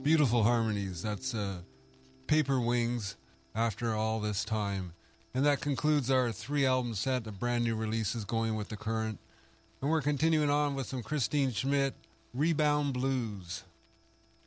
Beautiful harmonies. That's Paper Wings, After All This Time. And that concludes our 3-album set of brand new releases going with the current. And we're continuing on with some Christine Schmidt, Rebound Blues.